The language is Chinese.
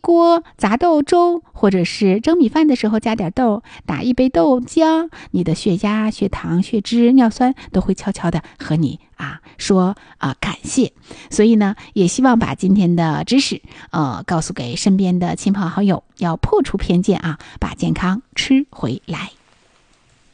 锅杂豆粥，或者是蒸米饭的时候加点豆，打一杯豆浆，你的血压、血糖、血脂、尿酸都会悄悄的和你说感谢。所以呢，也希望把今天的知识告诉给身边的亲朋好友，要破除偏见把健康吃回来。